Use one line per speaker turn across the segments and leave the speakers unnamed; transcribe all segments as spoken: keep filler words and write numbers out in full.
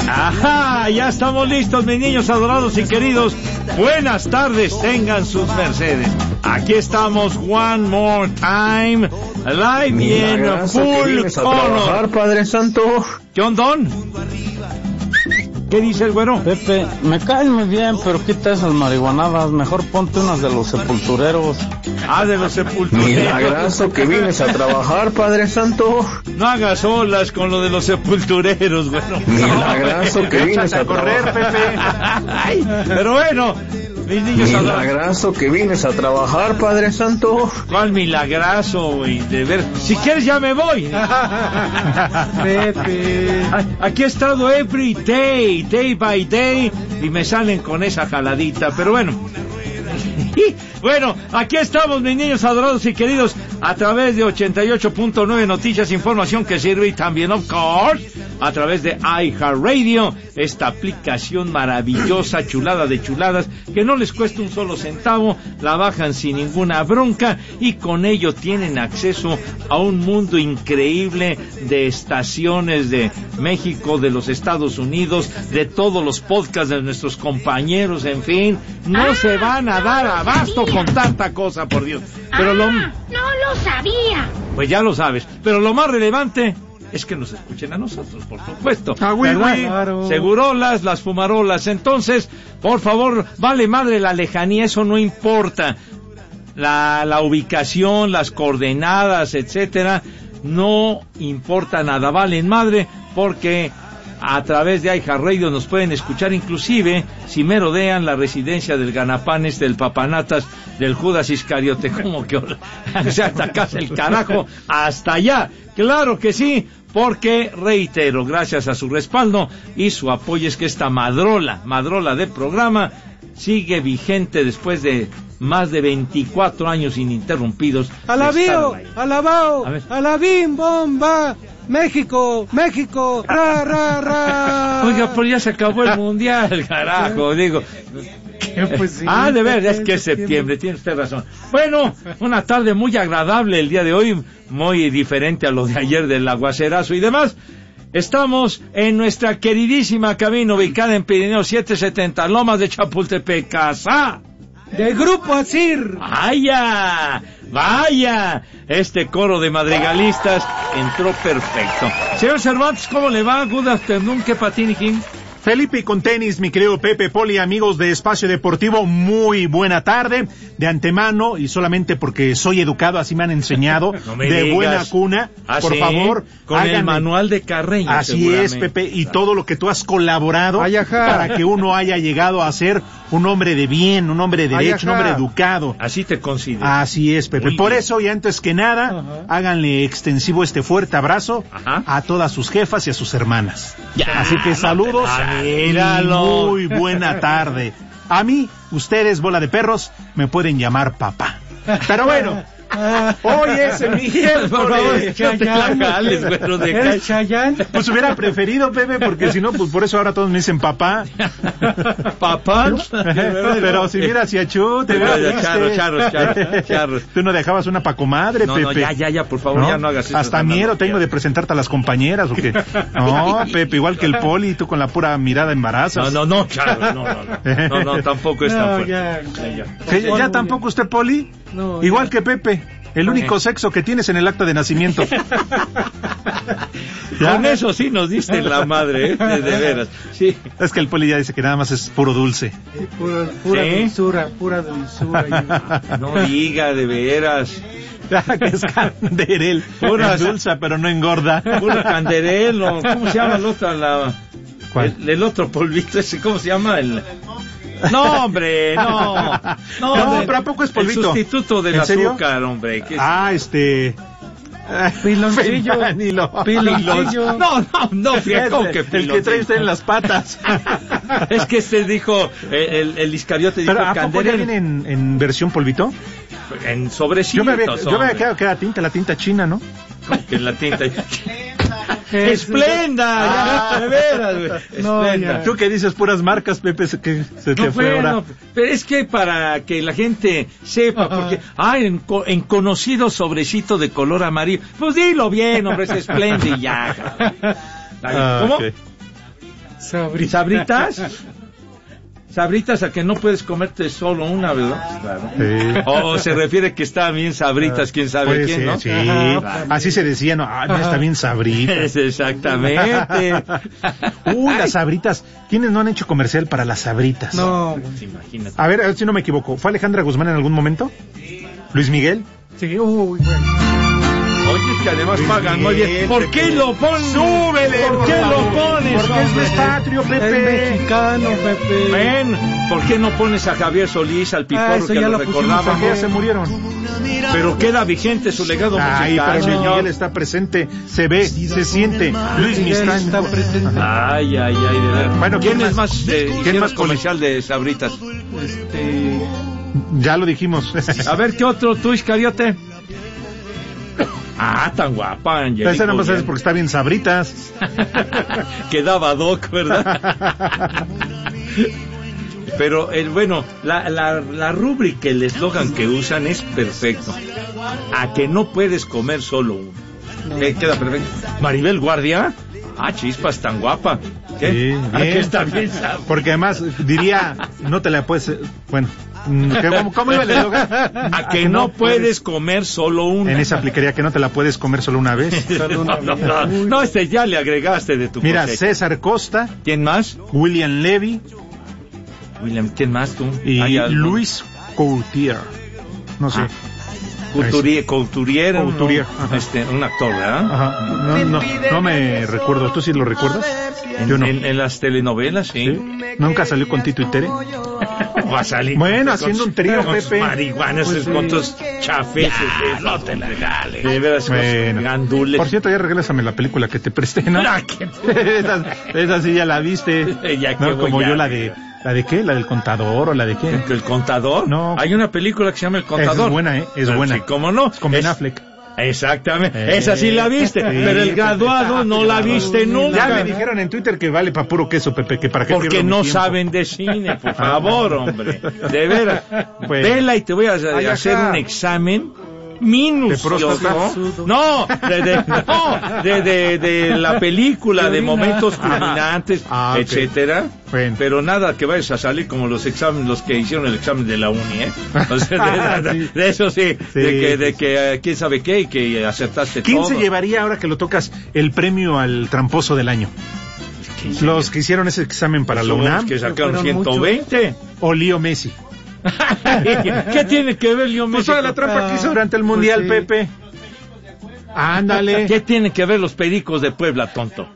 Ajá, ya estamos listos, mis niños adorados y queridos. Buenas tardes, tengan sus mercedes. Aquí estamos, one more time, live y en full color.
Padre Santo.
¿Qué ondón? ¿Qué dice el güero?
Pepe, me caen muy bien, pero quita esas marihuanadas. Mejor ponte unas de los sepultureros.
Ah, de los sepultureros.
Milagroso que vienes a trabajar, Padre Santo.
No hagas olas con lo de los sepultureros, güero.
Milagroso que vienes a
correr,
trabajar.
Pepe. Ay, pero bueno, mis niños
Milagroso que vienes a trabajar, Padre Santo.
¿Cuál milagrazo, güey? De ver, si quieres ya me voy.
Pepe.
Aquí he estado every day, day by day, y me salen con esa jaladita, pero bueno. Bueno, aquí estamos, mis niños adorados y queridos, a través de ochenta y ocho punto nueve Noticias, información que sirve, y también, of course, a través de iHeartRadio, esta aplicación maravillosa, chulada de chuladas, que no les cuesta un solo centavo, la bajan sin ninguna bronca, y con ello tienen acceso a un mundo increíble de estaciones de México, de los Estados Unidos, de todos los podcasts de nuestros compañeros, en fin, no ah, se van a
no
dar abasto
sabía.
con tanta cosa, por Dios. Pero
ah,
lo...
no lo sabía.
Pues ya lo sabes, pero lo más relevante es que nos escuchen a nosotros, por supuesto.
Ah, oui,
¿verdad?
oui. Claro.
Segurolas, las fumarolas. Entonces, por favor, vale madre la lejanía, eso no importa. La, la ubicación, las coordenadas, etcétera, no importa nada, valen madre, porque a través de iHeartRadio nos pueden escuchar, inclusive si merodean la residencia del Ganapanes, del Papanatas, del Judas Iscariote, como que, o sea, hasta acá el carajo, hasta allá, claro que sí, porque, reitero, gracias a su respaldo y su apoyo es que esta madrola, madrola de programa sigue vigente después de más de veinticuatro años ininterrumpidos.
Alabío, alabao, alabim, bomba. México, México, ra, ra, ra.
Oiga, pues ya se acabó el mundial, carajo, digo. Pues sí, ah, de verdad, es que es septiembre, tiene usted razón. Bueno, una tarde muy agradable el día de hoy, muy diferente a lo de ayer del aguacerazo y demás. Estamos en nuestra queridísima cabina ubicada en Pirineo setecientos setenta, Lomas de Chapultepec, casa
del Grupo Asir.
¡Vaya! ¡Vaya! Este coro de madrigalistas entró perfecto. Señor Cervantes, ¿cómo le va? Good afternoon, ¿qué patín, Jim?
Felipe y con tenis, mi querido Pepe, Poli, amigos de Espacio Deportivo, muy buena tarde, de antemano, y solamente porque soy educado, así me han enseñado, no me de digas. Buena cuna, ¿Ah, por sí? favor.
Con háganme. El manual de Carreño.
Así es, Pepe, y todo lo que tú has colaborado Ay, para que uno haya llegado a ser un hombre de bien, un hombre de derecho, Ay, un hombre educado.
Así te considero.
Así es, Pepe. Muy por bien. Eso, y antes que nada, ajá, háganle extensivo este fuerte abrazo ajá. a todas sus jefas y a sus hermanas. Ya, así que saludos.
No Míralo.
Muy buena tarde. A mí, ustedes, bola de perros, me pueden llamar papá. Pero bueno, hoy es el miércoles.
¿Eres Chayán?
Pues hubiera preferido, Pepe, porque si no, pues por eso ahora todos me dicen papá.
¿Papá?
Pero si mira hacia Chu, te veo.
Charros, charros, charros, charros.
Tú no dejabas una pacomadre,
no,
Pepe.
No, ya, ya, ya, por favor, ¿no? Ya no hagas eso.
Hasta miedo tengo de presentarte a las compañeras, ¿o qué? No, Pepe, igual que el Poli, tú con la pura mirada embarazas.
No, no, no, charros, no, no, no, no, no, tampoco es tan fuerte.
Ya,
ya,
ya. ¿Ya, ya tampoco usted, Poli?
No,
igual
ya.
que Pepe. El único sexo que tienes en el acta de nacimiento.
Con eso sí nos diste la madre, ¿eh? De, de veras. Sí.
Es que el Poli ya dice que nada más es puro dulce.
Sí, pura pura ¿Sí? dulzura, pura dulzura.
No diga, de veras.
Que es canderel. Pura dulce, pero no engorda.
Puro canderel, ¿no? ¿Cómo se llama el otro? La...
¿Cuál?
El, el otro polvito ese, ¿cómo se llama? El... No, hombre, no. No,
no
hombre,
pero ¿a poco es polvito?
El sustituto del azúcar, hombre. ¿Qué es?
Ah, este...
Piloncillo.
Piloncillo. No, no, no, fíjate, ¿cómo que
el que trae usted en las patas.
Es que se dijo, el, el Iscariote dijo
¿pero a poco ya viene en, en versión polvito?
En sobrecitos.
Yo me había, yo me había quedado que era tinta, la tinta china, ¿no?
Que la tinta... Esplenda, ah, ya, de veras, güey. No, Esplenda.
Tú que dices puras marcas, Pepe, que se te
no,
fue
bueno,
ahora.
Pero es que para que la gente sepa, ajá, porque, ah, en, en conocido sobrecito de color amarillo, pues dilo bien, hombre, es Esplenda y ya.
Ah,
¿Cómo?
Okay.
Sabritas.
¿Sabritas? Sabritas a que no puedes comerte solo una, ¿verdad? Claro.
Sí.
O se refiere que está bien sabritas, quién sabe
Puede
quién,
ser,
¿no?
sí.
Ajá.
Así se decía, ¿no? Ah, ya está bien sabritas.
Es exactamente.
Uy, las sabritas. ¿Quiénes no han hecho comercial para las sabritas?
No.
Imagínate.
A ver, a ver si no me equivoco. ¿Fue Alejandra Guzmán en algún momento? ¿Luis Miguel?
Sí, uy, bueno.
Oye, es que además
Luis
pagan muy bien.
Miguel,
¿Por qué
Pepe.
lo pones?
¡Súbele,
¿Por
por
qué
favor?
lo pones?
Porque es
hombre?
de patrio,
Es
Pepe.
mexicano, Pepe.
Ven, ¿por qué no pones a Javier Solís, al
Ah,
Piporro
eso
que
ya
lo
lo pusimos
recordaba?
Porque ya se murieron.
Pero queda vigente su legado
Ay,
musical,
pero Luis
señor.
Miguel está presente, se ve, se siente. Luis
Miguel
Miguel
está presente.
Ay, ay, ay, de verdad.
Bueno,
¿quién,
¿quién
es
más?
más, eh,
¿Quién
hicieron
más
comercial de Sabritas?
Este.
Ya lo dijimos.
A ver, ¿qué otro tú, Iscariote? Ah, tan guapa, Angelica.
Esa nada más es porque está bien sabritas.
Quedaba doc, ¿verdad? Pero, el bueno, la, la, la rúbrica, el eslogan que usan es perfecto. A que no puedes comer solo uno. Eh, queda perfecto. Maribel Guardia. Ah, chispas, tan guapa. ¿Qué?
Sí,
Ah,
bien.
que está bien.
Porque además diría, no te la puedes... Bueno, ¿qué- ¿cómo, cómo iba el eslogan?
A que no puedes comer solo una.
En esa aplicaría que no te la puedes comer solo una vez.
Solo una
No,
vez.
no, no, no, este ya le agregaste de tu
Mira,
cosecha.
César Costa,
¿Quién más?
William Levy
William, ¿quién más tú?
y
¿Hay algún?
Luis Coutier. No sé.
Ah. Couturier, Couturier,
Couturier,
¿no?
ajá.
Este, un actor, ¿verdad?
Ajá. No, no, no me recuerdo. ¿Tú sí lo recuerdas?
En,
Yo no.
en, en las telenovelas, sí.
¿Sí? ¿Nunca salió con Tito y Tere?
Va a salir.
Bueno,
con-
haciendo un trío,
con sus
Pepe.
marihuanas,
Pues sí.
con tus chafeces, eh, no te la regales. De veras, con
Bueno.
gandules.
Por cierto, ya regrésame la película que te presté, ¿no?
Ah, qué-
esa, esa sí ya la viste.
Ya que
No,
voy
como
a
yo la
ver.
de... ¿La de qué? ¿La del contador o la de qué?
¿El contador?
No.
Hay una película que se llama El Contador.
Esa es buena, ¿eh? Es
Pero
buena.
sí, ¿cómo no?
Es con Ben
Es-
Affleck.
Exactamente.
Eh,
Esa sí la viste,
sí.
pero el graduado no la viste nunca.
Ya me dijeron en Twitter que vale para puro queso, Pepe, que para qué
Porque
pierdo mi
no
tiempo.
saben de cine, por favor, hombre. De veras.
Bueno.
Vela y te voy a
Ay,
hacer
ajá.
un examen minucioso.
¿De próstata?
No, de, de, no, de, de, de la película, de momentos culminantes,
Ah, ok.
etcétera.
Bueno.
Pero nada que vayas a salir como los exámenes, los que hicieron el examen de la uni, ¿eh? O sea, de, de- de eso sí,
Sí.
de que, de que eh, quién sabe qué y que acertaste
¿Quién
todo.
se llevaría, ahora que lo tocas, el premio al tramposo del año?
¿Quién se
Los que hicieron ese examen para la
Somos
UNAM
que sacaron
Fueron
ciento veinte.
o Lío Messi.
¿Qué tiene que ver Leo
Pues
Messi?
toda la trampa que hizo durante el Mundial,
pues sí.
Pepe. Ándale.
¿Qué tienen que ver los pericos de Puebla, tonto?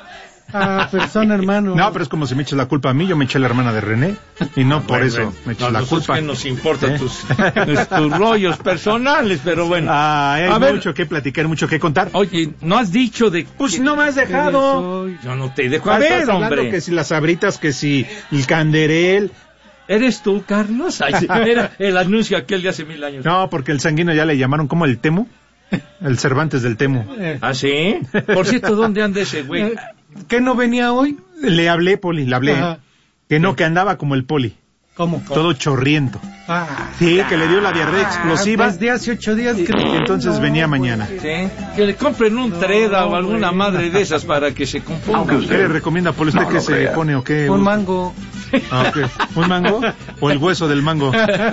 Ah, pero son hermanos.
No, pero es como si me eches la culpa a mí, yo me eché la hermana de René y no por
Bueno,
eso
bueno,
me eches
no,
la
nosotros
culpa.
que nos importan
¿Eh?
tus, tus rollos personales, pero bueno.
Ay, hay
A ver.
mucho que platicar, mucho que contar.
Oye, ¿no has dicho de...?
Pues no me has
¿Qué
dejado.
soy?
Yo no te dejo. A
Ah,
ver,
estás hablando
hombre.
que si las sabritas, que si el canderel.
¿Eres tú, Carlos? Ay, sí, era el anuncio aquel de hace mil años.
No, porque el sanguino ya le llamaron como el Temo. El Cervantes del Temo.
Eh,
¿Ah, sí? Por cierto, ¿dónde anda ese güey?
eh, ¿Qué no venía hoy?
Le hablé, Poli, le hablé.
Ajá.
Que no, que andaba como el Poli.
¿Cómo?
Todo chorriento.
Ah,
Sí, que le dio la diarrea explosiva.
desde hace ocho días.
Y
creo.
entonces
No,
venía mañana.
¿Sí? Que le compren un treda o alguna
güey.
madre de esas para que se componga.
¿Qué le recomienda, Poli? ¿Usted qué se pone o qué?
Un mango.
Ah, ok. ¿Un mango? ¿O el hueso del mango?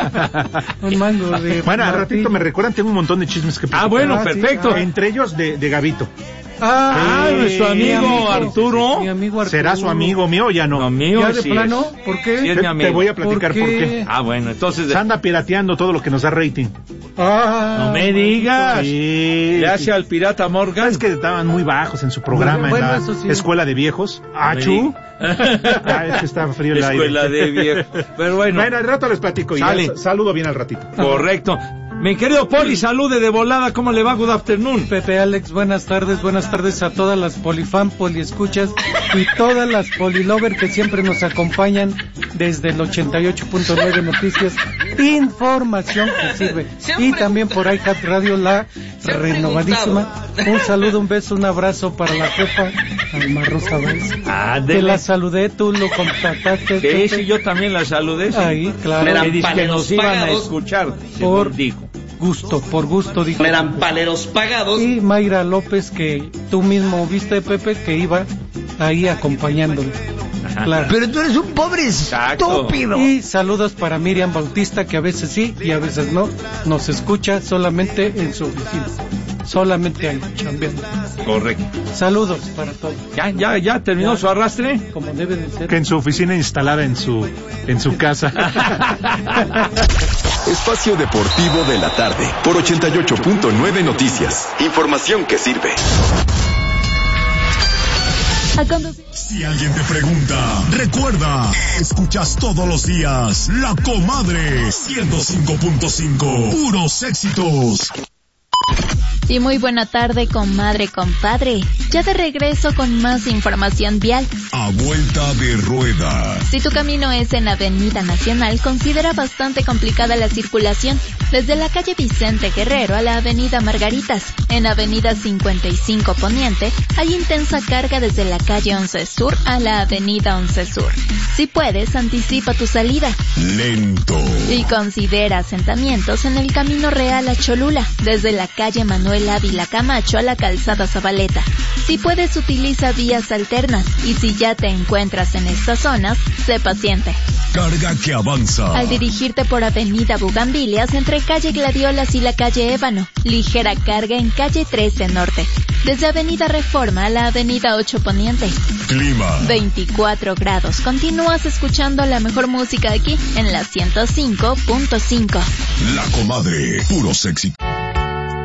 Un mango de.
Bueno, al ratito
martillo.
me recuerdan, tengo un montón de chismes que
Ah,
platicar.
bueno,
Ah, sí,
perfecto.
ah.
Entre ellos de, de Gavito.
Ah,
Ah,
sí,
nuestro
mi
amigo Arturo.
Mi amigo Arturo.
¿Será su amigo mío o ya no?
No, mío
¿Ya de
sí
plano?
es.
¿Por qué?
Sí es
Te-
mi amigo.
Te voy a platicar
¿Por
por
qué?
qué.
Ah, bueno, entonces...
Se anda pirateando todo lo que nos da rating.
Ah,
No me digas.
Sí.
Le hace al pirata Morgan.
Es que estaban muy bajos en su programa
Bueno,
en la
eso sí.
escuela de viejos. Achu. Ah, es que está frío el aire.
Escuela de viejo. Pero bueno,
Bueno, al rato les platico y
Sale.
ya saludo bien al ratito.
correcto. Mi querido Poli, salude de volada. ¿Cómo le va? Good afternoon.
Pepe Alex, buenas tardes, buenas tardes a todas las polifan, poliescuchas y todas las polilover que siempre nos acompañan desde el ochenta y ocho punto nueve Noticias, información que sirve. Y también por iHeart Radio, la renovadísima. Un saludo, un beso, un abrazo para la jefa, Alma Rosa Valls.
Ah,
Te la saludé, tú lo contactaste.
Sí,
Pepe.
sí, yo también la saludé. Sí.
Ahí, claro.
Que dice que nos iban a escuchar, según
Por
dijo.
gusto, por gusto, dijo.
Eran paleros pagados.
Y Mayra López, que tú mismo viste, Pepe, que iba ahí acompañándole. Claro.
Pero tú eres un pobre
Exacto.
estúpido.
Y saludos para Miriam Bautista, que a veces sí y a veces no, nos escucha solamente en su oficina. Solamente ahí, chambeando.
Correcto.
Saludos para todos.
¿Ya, ya, ya terminó
Ya.
su arrastre?
Como debe de ser.
Que en su oficina instalada en su, en su casa.
Espacio Deportivo de la Tarde por ochenta y ocho punto nueve Noticias. Información que sirve.
Si alguien te pregunta, recuerda, escuchas todos los días La Comadre ciento cinco punto cinco, puros éxitos.
Y muy buena tarde, comadre, compadre. Ya de regreso con más información vial.
A vuelta de rueda.
Si tu camino es en Avenida Nacional, considera bastante complicada la circulación desde la calle Vicente Guerrero a la Avenida Margaritas. En Avenida cincuenta y cinco Poniente hay intensa carga desde la calle once Sur a la Avenida once Sur. Si puedes, anticipa tu salida.
Lento.
Y considera asentamientos en el Camino Real a Cholula, desde la calle Manuel Ávila Camacho a la calzada Zabaleta. Si puedes, utiliza vías alternas, y si ya te encuentras en estas zonas, sé paciente.
Carga que avanza.
Al dirigirte por Avenida Bugambilias, entre calle Gladiolas y la calle Ébano, ligera carga en calle trece Norte. Desde Avenida Reforma a la Avenida ocho Poniente.
Clima.
veinticuatro grados. Continúas escuchando la mejor música aquí en la ciento cinco punto cinco.
La Comadre, puros éxitos.